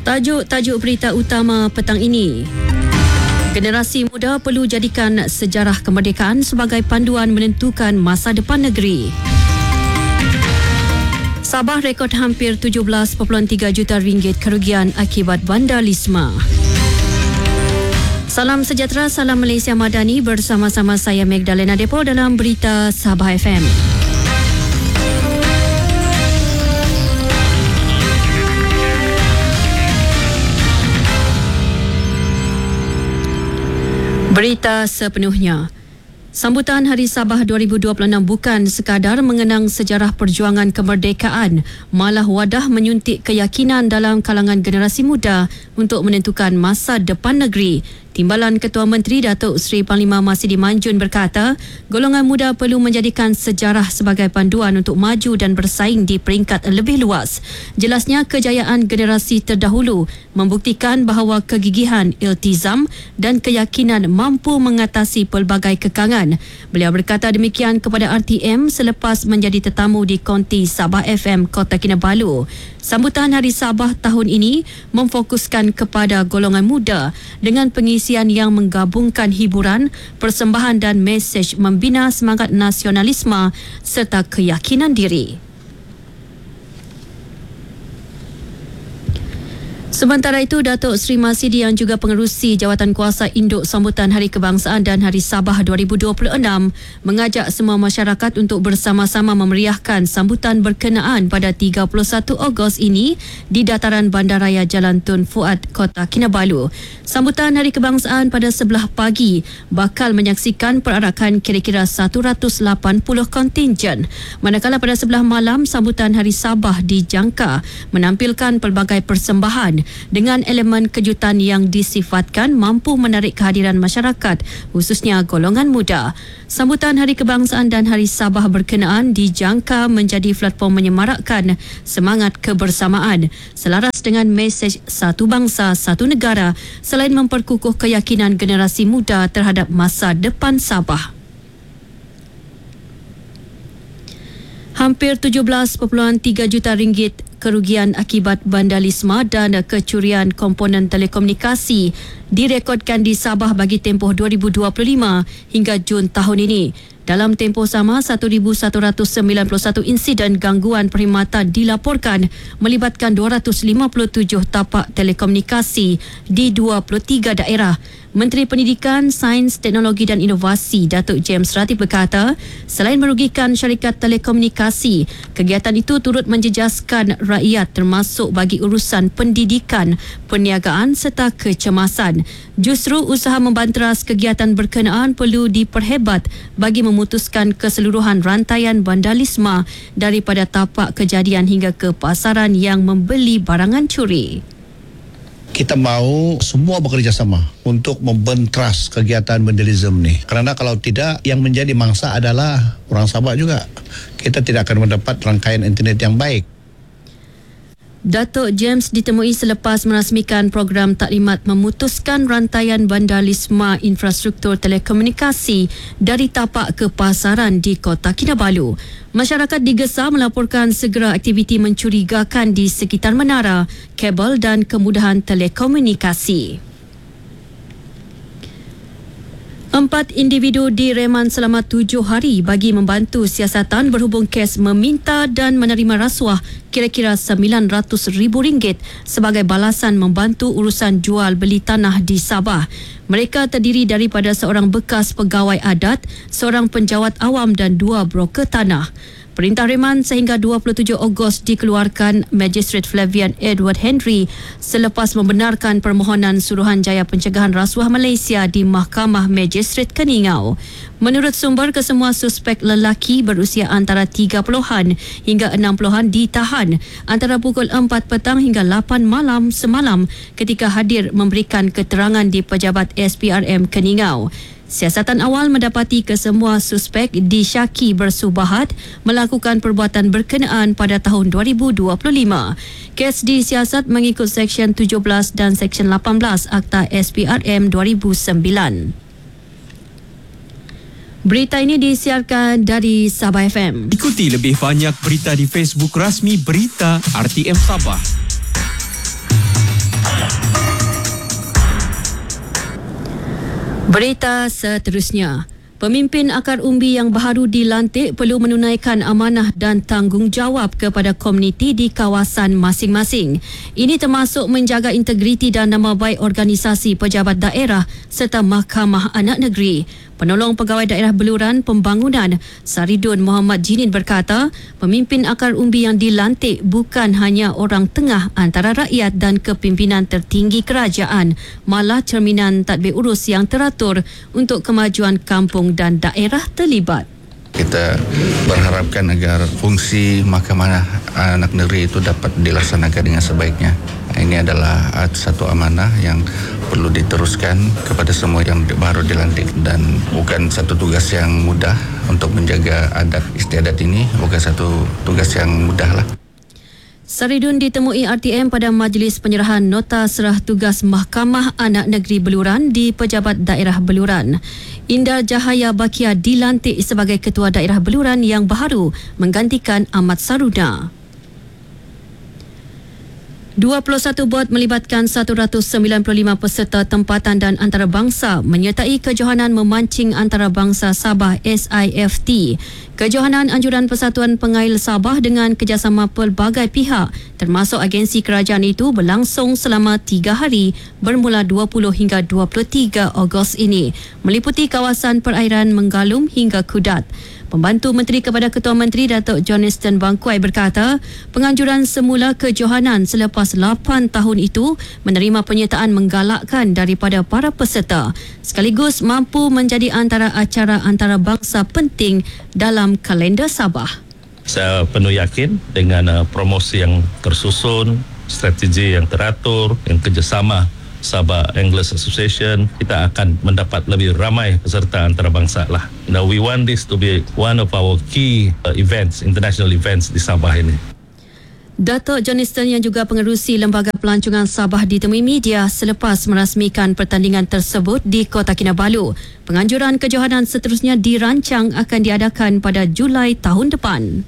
Tajuk berita utama petang ini. Generasi muda perlu jadikan sejarah kemerdekaan sebagai panduan menentukan masa depan negeri. Sabah rekod hampir 17.3 juta ringgit kerugian akibat vandalisme. Salam sejahtera, salam Malaysia Madani, bersama-sama saya Magdalena Depo dalam Berita Sabah FM. Berita sepenuhnya. Sambutan Hari Sabah 2026 bukan sekadar mengenang sejarah perjuangan kemerdekaan, malah wadah menyuntik keyakinan dalam kalangan generasi muda untuk menentukan masa depan negeri. Timbalan Ketua Menteri Datuk Seri Panglima Masidi Manjun berkata, golongan muda perlu menjadikan sejarah sebagai panduan untuk maju dan bersaing di peringkat lebih luas. Jelasnya, kejayaan generasi terdahulu membuktikan bahawa kegigihan, iltizam dan keyakinan mampu mengatasi pelbagai kekangan. Beliau berkata demikian kepada RTM selepas menjadi tetamu di Konti Sabah FM Kota Kinabalu. Sambutan Hari Sabah tahun ini memfokuskan kepada golongan muda dengan pengisian yang menggabungkan hiburan, persembahan dan mesej membina semangat nasionalisme serta keyakinan diri. Sementara itu, Datuk Seri Masidi yang juga pengerusi Jawatan Kuasa Induk Sambutan Hari Kebangsaan dan Hari Sabah 2026 mengajak semua masyarakat untuk bersama-sama memeriahkan sambutan berkenaan pada 31 Ogos ini di dataran Bandaraya Jalan Tun Fuad, Kota Kinabalu. Sambutan Hari Kebangsaan pada sebelah pagi bakal menyaksikan perarakan kira-kira 180 kontingen. Manakala pada sebelah malam, sambutan Hari Sabah dijangka menampilkan pelbagai persembahan dengan elemen kejutan yang disifatkan mampu menarik kehadiran masyarakat, khususnya golongan muda. Sambutan Hari Kebangsaan dan Hari Sabah berkenaan dijangka menjadi platform menyemarakkan semangat kebersamaan selaras dengan mesej satu bangsa, satu negara, selain memperkukuh keyakinan generasi muda terhadap masa depan Sabah. Hampir 17.3 juta ringgit kerugian akibat vandalisme dan kecurian komponen telekomunikasi direkodkan di Sabah bagi tempoh 2025 hingga Jun tahun ini. Dalam tempoh sama, 1,191 insiden gangguan perkhidmatan dilaporkan melibatkan 257 tapak telekomunikasi di 23 daerah. Menteri Pendidikan, Sains, Teknologi dan Inovasi Datuk James Ratib berkata, selain merugikan syarikat telekomunikasi, kegiatan itu turut menjejaskan rakyat termasuk bagi urusan pendidikan, perniagaan serta kecemasan. Justru usaha membanteras kegiatan berkenaan perlu diperhebat bagi memutuskan keseluruhan rantaian vandalisme daripada tapak kejadian hingga ke pasaran yang membeli barangan curi. Kita mahu semua bekerjasama untuk membenteras kegiatan vandalisme ni. Kerana kalau tidak, yang menjadi mangsa adalah orang Sabah juga. Kita tidak akan mendapat rangkaian internet yang baik. Datuk James ditemui selepas merasmikan program taklimat memutuskan rantaian vandalisme infrastruktur telekomunikasi dari tapak ke pasaran di Kota Kinabalu. Masyarakat digesa melaporkan segera aktiviti mencurigakan di sekitar menara, kabel dan kemudahan telekomunikasi. 4 individu direman selama 7 hari bagi membantu siasatan berhubung kes meminta dan menerima rasuah kira-kira RM900,000 sebagai balasan membantu urusan jual beli tanah di Sabah. Mereka terdiri daripada seorang bekas pegawai adat, seorang penjawat awam dan 2 broker tanah. Perintah reman sehingga 27 Ogos dikeluarkan Magistrate Flavian Edward Henry selepas membenarkan permohonan Suruhanjaya Pencegahan Rasuah Malaysia di Mahkamah Magistrate Keningau. Menurut sumber, kesemua suspek lelaki berusia antara 30-an hingga 60-an ditahan antara pukul 4 petang hingga 8 malam semalam ketika hadir memberikan keterangan di Pejabat SPRM Keningau. Siasatan awal mendapati kesemua suspek disyaki bersubahat melakukan perbuatan berkenaan pada tahun 2025. Kes disiasat mengikut Seksyen 17 dan Seksyen 18 Akta SPRM 2009. Berita ini disiarkan dari Sabah FM. Ikuti lebih banyak berita di Facebook rasmi Berita RTM Sabah. Berita seterusnya. Pemimpin akar umbi yang baru dilantik perlu menunaikan amanah dan tanggungjawab kepada komuniti di kawasan masing-masing. Ini termasuk menjaga integriti dan nama baik organisasi pejabat daerah serta Mahkamah Anak Negeri. Penolong Pegawai Daerah Beluran Pembangunan Saridun Muhammad Jinin berkata, pemimpin akar umbi yang dilantik bukan hanya orang tengah antara rakyat dan kepimpinan tertinggi kerajaan, malah cerminan tadbir urus yang teratur untuk kemajuan kampung dan daerah terlibat. Kita berharapkan agar fungsi Mahkamah Anak Negeri itu dapat dilaksanakan dengan sebaiknya. Ini adalah satu amanah yang perlu diteruskan kepada semua yang baru dilantik dan bukan satu tugas yang mudah untuk menjaga adat istiadat ini, bukan satu tugas yang mudah lah. Saridun ditemui RTM pada majlis penyerahan nota serah tugas Mahkamah Anak Negeri Beluran di Pejabat Daerah Beluran. Indah Jahaya Bakia dilantik sebagai Ketua Daerah Beluran yang baru menggantikan Ahmad Saruna. 21 bot melibatkan 195 peserta tempatan dan antarabangsa menyertai kejohanan memancing antarabangsa Sabah SIFT. Kejohanan anjuran Persatuan Pengail Sabah dengan kerjasama pelbagai pihak termasuk agensi kerajaan itu berlangsung selama 3 hari bermula 20 hingga 23 Ogos ini meliputi kawasan perairan Menggalum hingga Kudat. Pembantu Menteri kepada Ketua Menteri Datuk Johnston Bangkuai berkata, penganjuran semula kejohanan selepas 8 tahun itu menerima penyertaan menggalakkan daripada para peserta sekaligus mampu menjadi antara acara antarabangsa penting dalam kalender Sabah. Saya penuh yakin dengan promosi yang tersusun, strategi yang teratur, yang kerjasama Sabah Anglers Association, kita akan mendapat lebih ramai peserta antarabangsa lah. Now we want this to be one of our key events, international events di Sabah ini. Datuk Johnston yang juga pengerusi Lembaga Pelancongan Sabah ditemui media selepas merasmikan pertandingan tersebut di Kota Kinabalu. Penganjuran kejohanan seterusnya dirancang akan diadakan pada Julai tahun depan.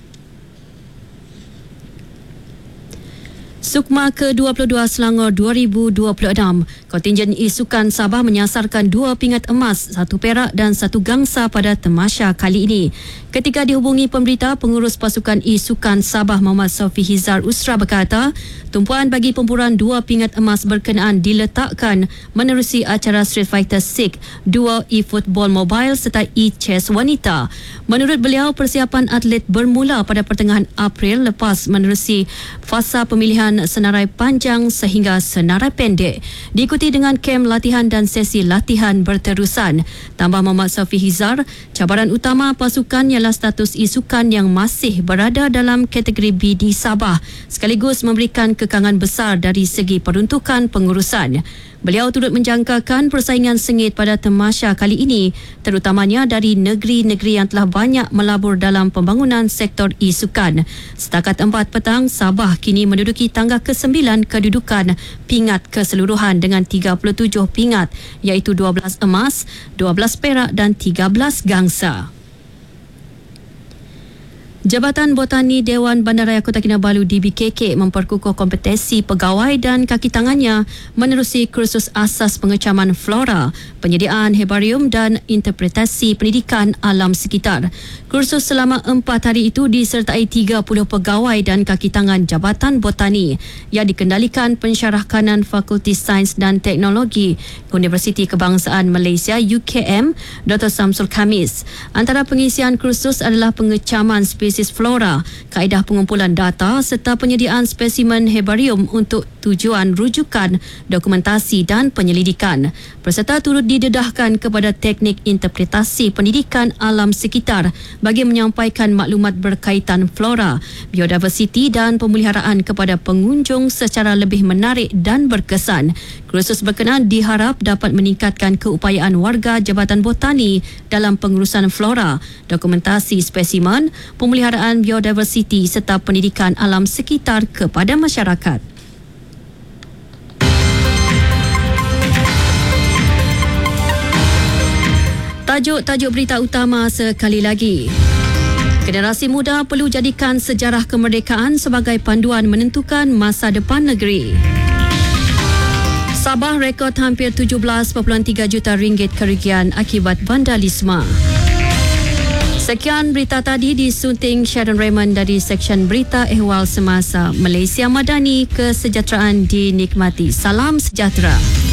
Sukma ke-22 Selangor 2026, kontingen e-sukan Sabah menyasarkan 2 pingat emas, 1 perak dan 1 gangsa pada tamasya kali ini. Ketika dihubungi pemberita, pengurus pasukan e-sukan Sabah Muhammad Sofi Hizar Usra berkata, tumpuan bagi pemburuan 2 pingat emas berkenaan diletakkan menerusi acara Street Fighter 6, 2 e-football mobile serta e-chess wanita. Menurut beliau, persiapan atlet bermula pada pertengahan April lepas menerusi fasa pemilihan senarai panjang sehingga senarai pendek, diikuti dengan kem latihan dan sesi latihan berterusan. Tambah Muhammad Sofi Hizar, cabaran utama pasukan ialah status e-sukan yang masih berada dalam kategori B di Sabah, sekaligus memberikan kekangan besar dari segi peruntukan pengurusan. Beliau turut menjangkakan persaingan sengit pada tamasya kali ini, terutamanya dari negeri-negeri yang telah banyak melabur dalam pembangunan sektor e-sukan. Setakat 4 petang, Sabah kini menduduki tangga ke-9 kedudukan pingat keseluruhan dengan 37 pingat, iaitu 12 emas, 12 perak dan 13 gangsa. Jabatan Botani Dewan Bandaraya Kota Kinabalu DBKK memperkukuh kompetensi pegawai dan kaki tangannya menerusi kursus asas pengecaman flora, penyediaan herbarium dan interpretasi pendidikan alam sekitar. Kursus selama 4 hari itu disertai 30 pegawai dan kaki tangan Jabatan Botani yang dikendalikan Pensyarah Kanan Fakulti Sains dan Teknologi Universiti Kebangsaan Malaysia UKM, Dr. Samsul Khamis. Antara pengisian kursus adalah pengecaman spesies flora, kaedah pengumpulan data serta penyediaan spesimen herbarium untuk tujuan rujukan, dokumentasi dan penyelidikan. Peserta turut didedahkan kepada teknik interpretasi pendidikan alam sekitar bagi menyampaikan maklumat berkaitan flora, biodiversiti dan pemeliharaan kepada pengunjung secara lebih menarik dan berkesan. Kursus berkenaan diharap dapat meningkatkan keupayaan warga Jabatan Botani dalam pengurusan flora, dokumentasi spesimen, pemeliharaan biodiversiti serta pendidikan alam sekitar kepada masyarakat. Tajuk-tajuk berita utama sekali lagi. Generasi muda perlu jadikan sejarah kemerdekaan sebagai panduan menentukan masa depan negeri. Sabah rekod hampir 17.3 juta ringgit kerugian akibat vandalisme. Sekian berita tadi disunting Sharon Raymond dari Seksyen Berita Ehwal Semasa. Malaysia Madani, kesejahteraan dinikmati. Salam sejahtera.